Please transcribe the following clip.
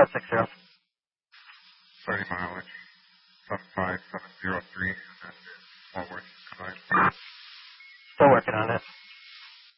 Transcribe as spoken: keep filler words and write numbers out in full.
five six zero. thirty mileage, seven five seven zero three, and then forward, combined.